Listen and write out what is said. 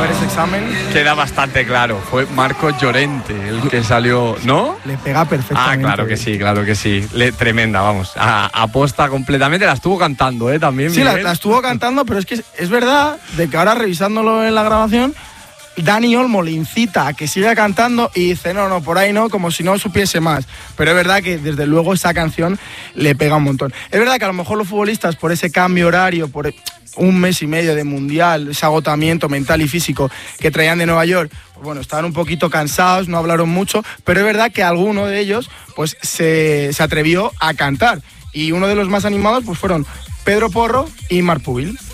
ver ese examen. Queda bastante claro. Fue Marcos Llorente el que salió, ¿no? Le pega perfectamente. Claro que sí. Tremenda, vamos. Aposta completamente. La estuvo cantando, también. Sí, la estuvo cantando, pero es que es verdad de que ahora revisándolo en la grabación, Dani Olmo le incita a que siga cantando y dice, no, por ahí no, como si no supiese más. Pero es verdad que desde luego esa canción le pega un montón. Es verdad que a lo mejor los futbolistas por ese cambio horario, por un mes y medio de mundial, ese agotamiento mental y físico que traían de Nueva York, pues bueno, estaban un poquito cansados, no hablaron mucho, pero es verdad que alguno de ellos pues se atrevió a cantar. Y uno de los más animados pues fueron Pedro Porro y Marc Pubil.